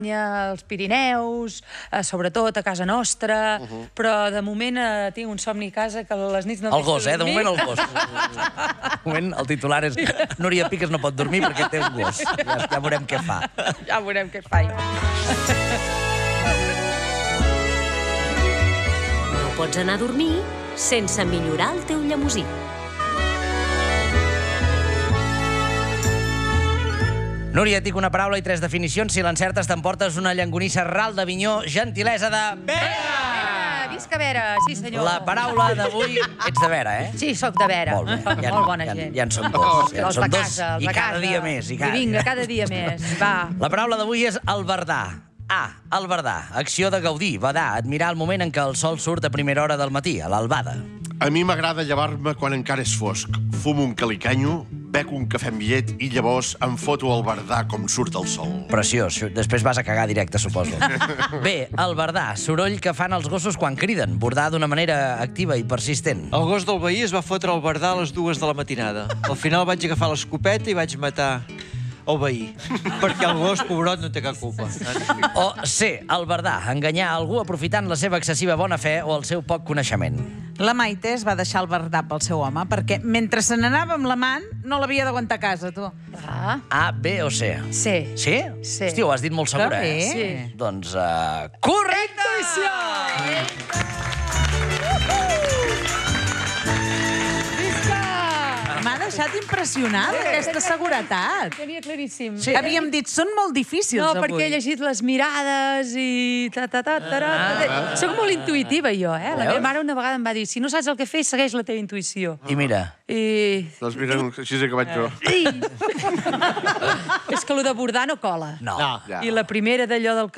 als Pirineus, sobretot a casa nostra, però de moment tinc un somni a casa que les nits no... El gos, de moment el gos. De moment el titular és Núria Piques no pot dormir perquè té un gos. Ja veurem què fa. Ja veurem què fa. No pots anar a dormir sense millorar el teu llemosí. Núria, et dic una paraula i 3 definicions. Si l'encertes, t'emportes una llangonissa ral d'Avinyó, gentilesa de... Vera! Visca Vera, sí senyor. La paraula d'avui... Ets de Vera, eh? Sí, soc de Vera. Molt bé. Molt bona gent. Ja en som dos. Els de casa, els de casa. I cada dia més. I vinga, cada dia més. Va. La paraula d'avui és albardar. A. Albardar. Acció de gaudir, badar, admirar el moment en què el sol surt a primera hora del matí, a l'albada. A mi m'agrada llevar-me quan encara és fosc. Fumo un calicanyo, bec un cafè amb llet i llavors em foto al bardar com surt el sol. Preciós. Després vas a cagar directe, suposo. Bé, el bardar, soroll que fan els gossos quan criden, bordar d'una manera activa i persistent. El gos del veí es va fotre al bardar a les 2 de la matinada. Al final vaig agafar l'escopeta i vaig matar el veí, perquè el gos, pobrot, no té cap culpa. O C, el bardar, enganyar algú aprofitant la seva excessiva bona fe o el seu poc coneixement. La Maite es va deixar el bardar pel seu home perquè mentre se n'anava amb l'amant no l'havia d'aguantar a casa, tu. A, B o C? Sí. Sí? Sí. Hosti, ho has dit molt segura, Que bé. eh? Doncs, correcte! M'ha deixat impressionada aquesta seguretat. Tenia claríssim. Sí. Havíem dit, són molt difícils No, avui. perquè he llegit les mirades i... Soc molt intuïtiva, jo, eh? La meva mare una vegada em va dir, si no saps el que fer, segueix la teva intuïció. I mira... I... Doncs mira, així és que vaig jo. És que allò de bordar no cola. No. Ja. I la primera d'allò del...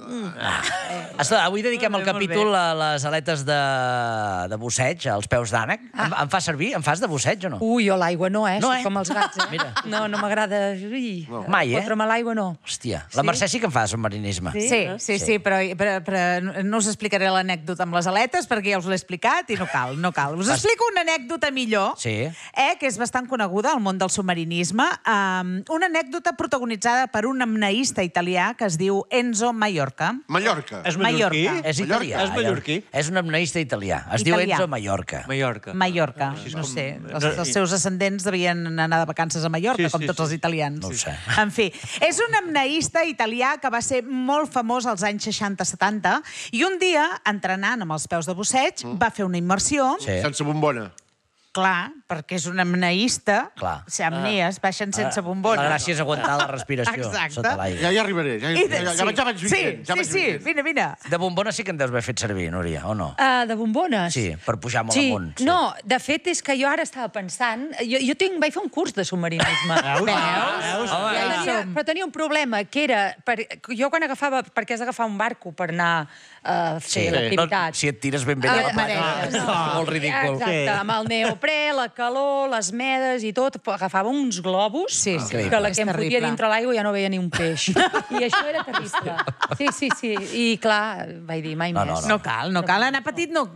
Escolta, avui dediquem el capítol a les aletes de busseig, als peus d'ànec. Em fa servir? Em fas de busseig o no? Ui, jo l'aigua no, No, Soc com els gats, Mira. No m'agrada... Mai, eh? Fotre'm a l'aigua, no. Hòstia, la Mercè sí que em fa submarinisme. Sí, però no us explicaré l'anècdota amb les aletes perquè ja us l'he explicat i no cal. Us explico una anècdota millor, Sí. que és bastant coneguda al món del submarinisme. Una anècdota protagonitzada per un apneista italià que es diu Enzo Mallorca. Mallorca. És mallorquí? Mallorca. És italià. És mallorquí? És un apneista italià. Es diu Italià. Enzo Mallorca. Mallorca. Mallorca, no sé. Els seus ascendents devien anar de vacances a Mallorca, Sí, com tots els italians. No ho sé. En fi, és un apneista italià que va ser molt famós als anys 60-70 i un dia, entrenant amb els peus de busseig, va fer una immersió. Sí. Sense bombona. Clar, perquè és un apneista. Clar. Si apnees baixen sense bombona. La gràcia és aguantar la respiració Exacte. sota l'aigua. Ja hi arribaré. Ja vaig Sí, sí, vine. De bombona sí que en deus haver fet servir, Núria, o no? De bombones? Sí, per pujar molt amunt. Sí. No, de fet és que jo ara estava pensant... Vaig fer un curs de submarinisme. Veus? Però tenia un problema, que era... Jo quan agafava... Perquè has d'agafar un barco per anar a fer l'activitat. Si et tires ben bé de la marees. Molt ridícul. Exacte, amb el neoprè, la calor, les medes i tot, agafava uns globus Sí, que la que em és fotia terrible. dintre l'aigua ja no veia ni un peix. I això era terrible. Sí. I clar, vaig dir, mai més. No cal. Anar petit no.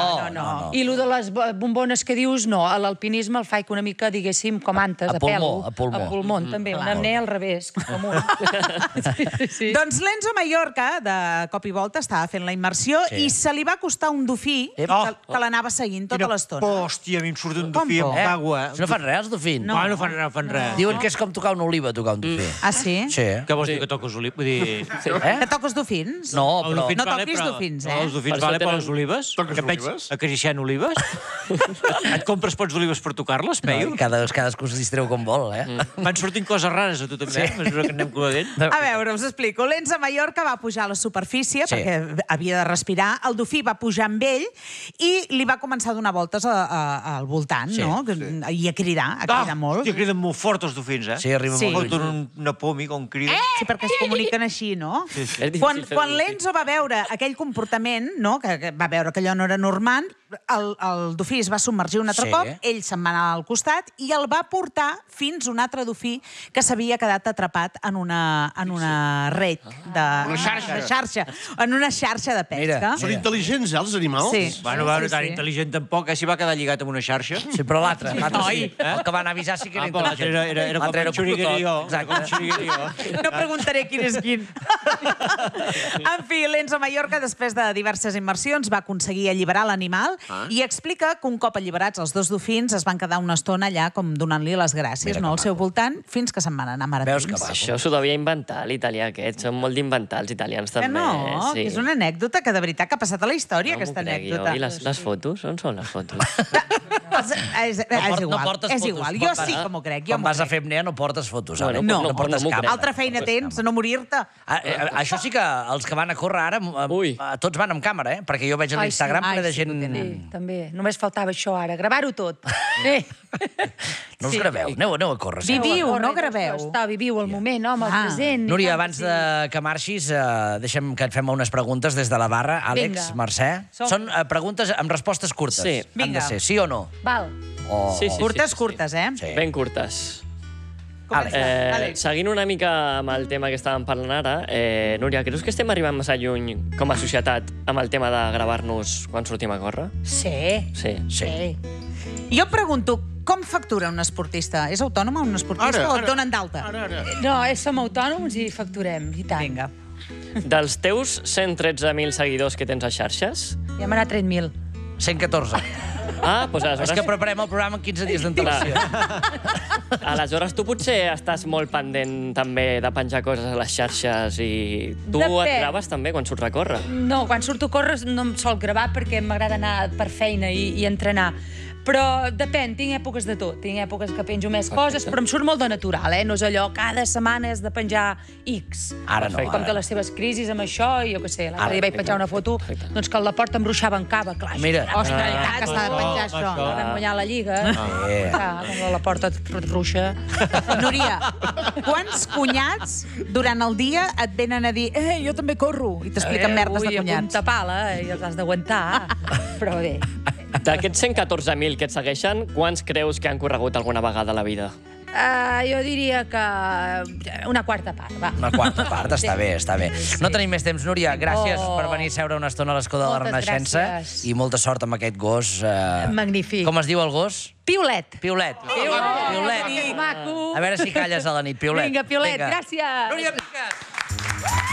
I el de les bombones que dius, no. A l'alpinisme el faig una mica, diguéssim, com antes, A a pèl. pulmó, a pulmó. A pulmó, també. Una apnea al revés, com un. Sí. Doncs l'Enzo Mallorca, de cop i volta, estava fent la immersió i se li va acostar un dofí que l'anava seguint tota l'estona. Hòstia, a mi em surt un dofí por? amb agua. No fan res, els dofins? No fan res. Diuen que és com tocar una oliva, tocar un dofí. Ah, sí? Sí. Què vols dir, que toques olives? Vull dir... Que toques dofins? No, Els però... dofins No vale, toquis però- dofins, No, els dofins vale per les olives. Toques Que em veig olives? acariciant olives. Et compres pots d'olives per tocar-les, Peyu? Cadascú es distreu com vol, eh? Van sortint coses rares a tu també, a mesura que anem coneixent. A veure, us explico. L'Enzo Mallorca va pujar a la superfície perquè havia de respirar. El dofí va pujar amb ell i li va començar a donar voltes al voltant, no? I a cridar molt. Hòstia, criden molt fort els dofins, eh? Sí, arriba Sí. molt lluny. Foten una pòmica on criden. Sí, perquè es comuniquen així, no? Quan l'Enzo va veure aquell comportament, no? Que va veure que allò no era normal, el dofí es va submergir un altre cop, ell se'n va anar al costat i el va portar fins a un altre dofí que s'havia quedat atrapat en una red de xarxa. En una xarxa de pesca. Són intel·ligents, els animals? Sí. Bueno, va veure tan intel·ligent tampoc, si va quedar lligat amb una xarxa. xarxa. Sí, però l'altre sí. El que va anar a avisar sí que era L'altre intel·ligent. era com un xuriguerió. Exacte. No preguntaré quin és quin. En fi, l'Enzo Mallorca, després de diverses immersions, va aconseguir alliberar l'animal i explica que un cop alliberats els dos dofins es van quedar una estona allà com donant-li les gràcies al seu voltant fins que se'n van anar maratons. Veus que va. Això s'ho devia inventar l'italià aquest. Són molt d'inventar els italians també. No, que és una anècdota que de veritat que ha passat a la història, aquesta anècdota. I les fotos? On són les fotos? És igual, jo sí que m'ho crec. Quan vas a fer apnea no portes fotos. No portes cap. Altra feina tens, no morir-te. Això sí que els que van a córrer ara, tots van amb càmera, perquè jo veig a l'Instagram ple de gent... Sí, també. Només faltava això ara, gravar-ho tot. No us graveu, aneu a córrer. Viviu, no graveu. Viviu el moment, home, el present. Núria, abans que marxis, deixem que et fem unes preguntes des de la barra. Àlex, Mercè. Són preguntes amb respostes curtes. Sí. Han de ser, sí o no? Val. Curtes, eh? Ben curtes. Àlex. Seguint una mica amb el tema que estàvem parlant ara, Núria, creus que estem arribant massa lluny com a societat amb el tema de gravar-nos quan sortim a córrer? Sí. Jo pregunto, com factura un esportista? És autònom un esportista o et donen d'alta? No, som autònoms i facturem, i tant. Vinga. Dels teus 113.000 seguidors que tens a xarxes... Ja m'ha anat 30.000. 114. Doncs aleshores... És que preparem el programa en 15 dies d'antelació. Aleshores, tu potser estàs molt pendent també de penjar coses a les xarxes i tu et graves també quan surts a córrer. No, quan surto a córrer no em sol gravar perquè m'agrada anar per feina i entrenar. Però depèn, tinc èpoques de tot. Tinc èpoques que penjo més coses, però em surt molt de natural, No és allò, cada setmana has de penjar X. Ara no. Com que les seves crisis amb això, i jo què sé, l'altre dia vaig penjar una foto, doncs que la porta em ruixava en cava, clar. Mira. Ostres, i tant que s'ha de penjar això. Vam guanyar la Lliga. Com la porta et ruixa. Núria, quants cunyats durant el dia et venen a dir jo també corro, i t'expliquen merdes de Ui, cunyats? amb punta pala, i els has d'aguantar. Però bé. D'aquests 114.000 que et segueixen, quants creus que han corregut alguna vegada a la vida? Jo diria que una quarta part, va. Una quarta part, està bé. No tenim més temps, Núria. Gràcies per venir a seure una estona a l'Escó de la Renaixença. I molta sort amb aquest gos. Magnífic. Com es diu el gos? Piulet. Piulet. Piulet. Maco. A veure si calles a la nit, Piulet. Vinga, Piulet, gràcies. Núria Picas.